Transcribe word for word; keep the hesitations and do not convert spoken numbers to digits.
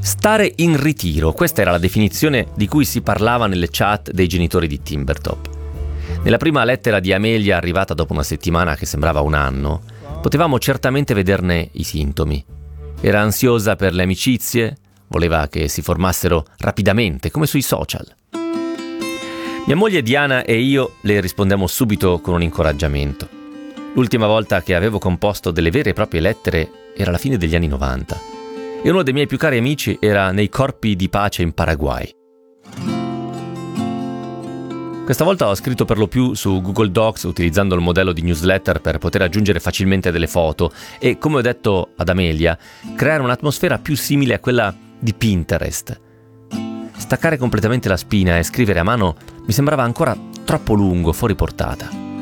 Stare in ritiro, questa era la definizione di cui si parlava nelle chat dei genitori di Timbertop. Nella prima lettera di Amelia, arrivata dopo una settimana che sembrava un anno, potevamo certamente vederne i sintomi. Era ansiosa per le amicizie, voleva che si formassero rapidamente, come sui social. Mia moglie Diana e io le rispondiamo subito con un incoraggiamento. L'ultima volta che avevo composto delle vere e proprie lettere era alla fine degli anni novanta. E uno dei miei più cari amici era nei corpi di pace in Paraguay. Questa volta ho scritto per lo più su Google Docs utilizzando il modello di newsletter per poter aggiungere facilmente delle foto e, come ho detto ad Amelia, creare un'atmosfera più simile a quella di Pinterest. Staccare completamente la spina e scrivere a mano mi sembrava ancora troppo lungo, fuori portata.